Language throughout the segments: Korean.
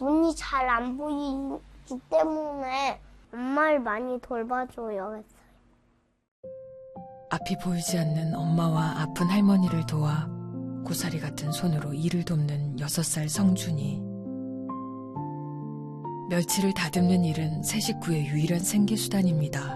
눈이 잘 안 보이기 때문에 엄마를 많이 돌봐줘야 했어요. 앞이 보이지 않는 엄마와 아픈 할머니를 도와 고사리 같은 손으로 일을 돕는 6살 성준이. 멸치를 다듬는 일은 새 식구의 유일한 생계수단입니다.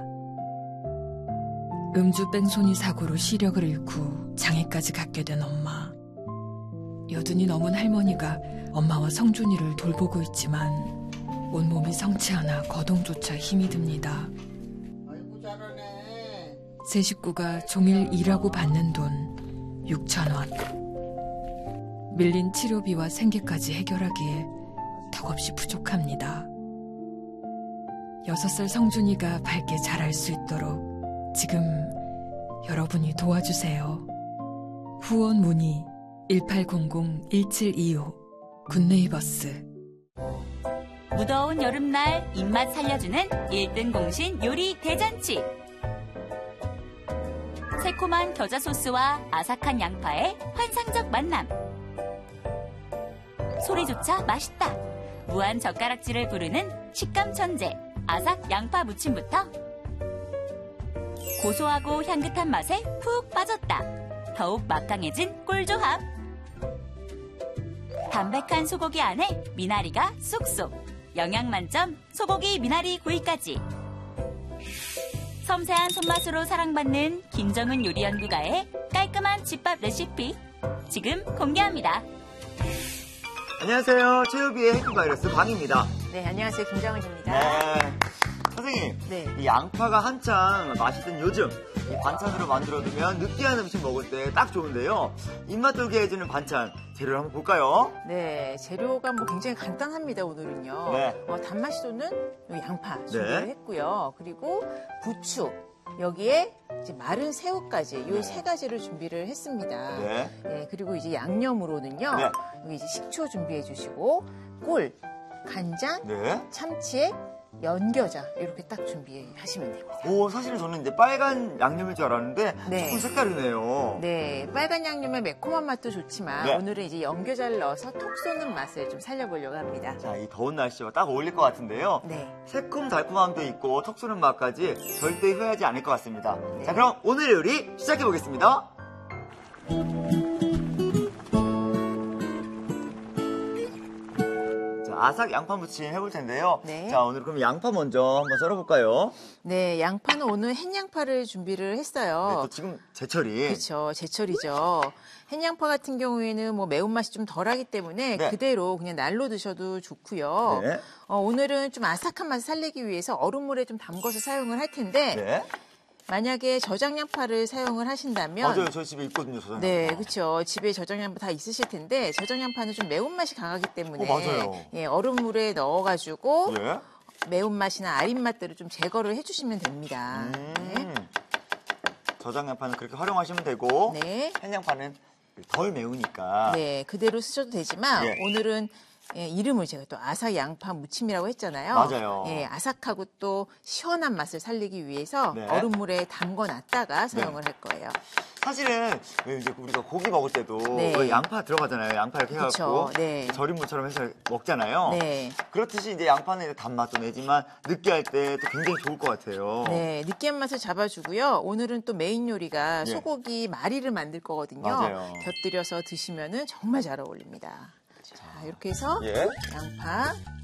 음주 뺑소니 사고로 시력을 잃고 장애까지 갖게 된 엄마. 여든이 넘은 할머니가 엄마와 성준이를 돌보고 있지만 온몸이 성치 않아 거동조차 힘이 듭니다. 아이고 잘하네. 새 식구가 종일 일하고 받는 돈 6,000원. 밀린 치료비와 생계까지 해결하기에 턱없이 부족합니다. 6살 성준이가 밝게 자랄 수 있도록 지금 여러분이 도와주세요. 후원 문의 1800-1725 굿네이버스. 무더운 여름날 입맛 살려주는 1등 공신 요리 대잔치. 새콤한 겨자 소스와 아삭한 양파의 환상적 만남. 소리조차 맛있다. 무한 젓가락질을 부르는 식감 천재 아삭 양파 무침부터 고소하고 향긋한 맛에 푹 빠졌다. 더욱 막강해진 꿀조합. 담백한 소고기 안에 미나리가 쏙쏙. 영양 만점 소고기 미나리 구이까지. 섬세한 손맛으로 사랑받는 김정은 요리연구가의 깔끔한 집밥 레시피 지금 공개합니다. 안녕하세요. 최유비의 해피바이러스 광입니다. 네, 안녕하세요. 김정은입니다. 네. 선생님, 네. 이 양파가 한창 맛있던 요즘 이 반찬으로 만들어두면 느끼한 음식 먹을 때 딱 좋은데요. 입맛 돌게 해주는 반찬 재료를 한번 볼까요? 네, 재료가 뭐 굉장히 간단합니다, 오늘은요. 네. 단맛이 돋는 양파 네. 준비를 했고요. 그리고 부추, 여기에 이제 마른 새우까지 이 네. 세 가지를 준비를 했습니다. 네. 네, 그리고 이제 양념으로는요. 네. 여기 이제 식초 준비해 주시고 꿀, 간장, 네. 참치액, 연겨자 이렇게 딱 준비하시면 됩니다. 오, 사실은 저는 이제 빨간 양념일 줄 알았는데 네. 조금 색다르네요. 네, 빨간 양념의 매콤한 맛도 좋지만 네. 오늘은 이제 연겨자를 넣어서 톡 쏘는 맛을 좀 살려보려고 합니다. 자, 이 더운 날씨와 딱 어울릴 것 같은데요. 네. 새콤달콤함도 있고 톡 쏘는 맛까지 절대 후회하지 않을 것 같습니다. 네. 자, 그럼 오늘의 요리 시작해 보겠습니다. 아삭 양파 무침 해볼 텐데요. 네. 자, 오늘 그럼 양파 먼저 한번 썰어볼까요? 네, 양파는 오늘 햇양파를 준비를 네, 했어요. 또 지금 제철이. 그렇죠, 제철이죠. 햇양파 같은 경우에는 뭐 매운맛이 좀 덜하기 때문에 네. 그대로 그냥 날로 드셔도 좋고요. 네. 오늘은 좀 아삭한 맛을 살리기 위해서 얼음물에 좀 담궈서 사용을 할 텐데 네. 만약에 저장양파를 사용을 하신다면 맞아요. 저희 집에 있거든요, 저장양파. 네, 그렇죠. 집에 저장양파 다 있으실 텐데 저장양파는 좀 매운맛이 강하기 때문에 맞아요. 예, 얼음물에 넣어가지고 예. 매운맛이나 아린 맛들을 좀 제거를 해주시면 됩니다. 네. 저장양파는 그렇게 활용하시면 되고 네. 햇양파는 덜 매우니까. 네, 그대로 쓰셔도 되지만 예. 오늘은 이름을 제가 또 아삭 양파 무침이라고 했잖아요. 맞아요. 예, 아삭하고 또 시원한 맛을 살리기 위해서 네. 얼음물에 담궈놨다가 사용을 할 거예요. 사실은 왜 이제 우리가 고기 먹을 때도 네. 왜 양파 들어가잖아요. 양파 이렇게 해갖고 그쵸, 네. 절임물처럼 해서 먹잖아요. 네. 그렇듯이 이제 양파는 단맛도 내지만 느끼할 때 또 굉장히 좋을 것 같아요. 네, 느끼한 맛을 잡아주고요. 오늘은 또 메인 요리가 예. 소고기 마리를 만들 거거든요. 맞아요. 곁들여서 드시면은 정말 잘 어울립니다. 자, 이렇게 해서 예. 양파